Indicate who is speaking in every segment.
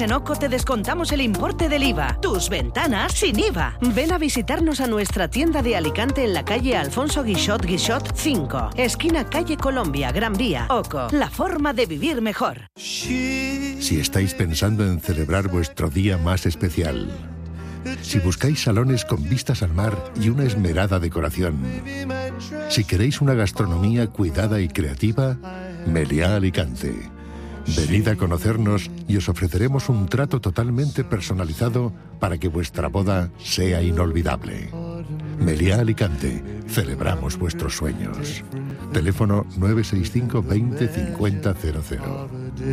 Speaker 1: en OCO te descontamos el importe del IVA. Tus ventanas sin IVA. Ven a visitarnos a nuestra tienda de Alicante en la calle Alfonso Guixot 5, esquina calle Colombia, Gran Vía. OCO, la forma de vivir mejor.
Speaker 2: Si estáis pensando en celebrar vuestro día más especial, si buscáis salones con vistas al mar y una esmerada decoración, si queréis una gastronomía cuidada y creativa, Meliá Alicante. Venid a conocernos y os ofreceremos un trato totalmente personalizado para que vuestra boda sea inolvidable. Meliá Alicante, celebramos vuestros sueños. Teléfono 965 20 50 00.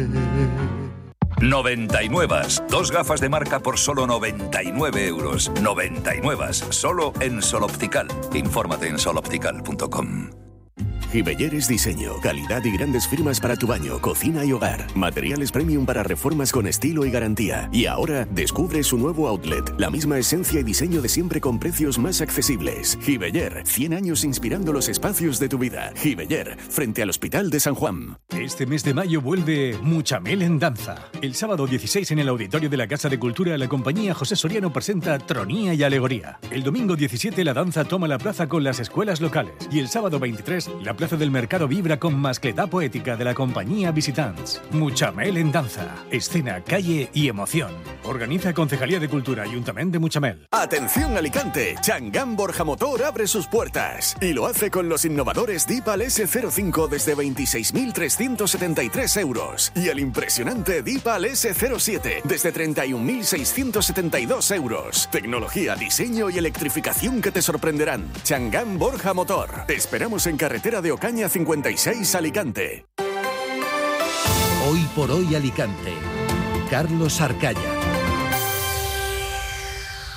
Speaker 3: 99. Dos gafas de marca por solo 99 euros. 99. Solo en Sol Optical. Infórmate en soloptical.com.
Speaker 4: Gibeller es diseño, calidad y grandes firmas para tu baño, cocina y hogar. Materiales premium para reformas con estilo y garantía. Y ahora descubre su nuevo outlet. La misma esencia y diseño de siempre con precios más accesibles. Gibeller, 100 años inspirando los espacios de tu vida. Gibeller, frente al Hospital de San Juan.
Speaker 5: Este mes de mayo vuelve Muchamel en danza. El sábado 16 en el auditorio de la Casa de Cultura, la compañía José Soriano presenta Tronía y Alegoría. El domingo 17 la danza toma la plaza con las escuelas locales. Y el sábado 23 la Plaza del Mercado vibra con mascletá poética de la compañía Visitants. Muchamel en danza. Escena, calle y emoción. Organiza Concejalía de Cultura, Ayuntamiento de Muchamel.
Speaker 4: Atención Alicante, Changán Borja Motor abre sus puertas. Y lo hace con los innovadores Deepal S05 desde 26.373 euros. Y el impresionante Deepal S07 desde 31.672 euros. Tecnología, diseño y electrificación que te sorprenderán. Changán Borja Motor. Te esperamos en carretera de Ocaña 56 Alicante.
Speaker 6: Hoy por hoy Alicante. Carlos Arcaya.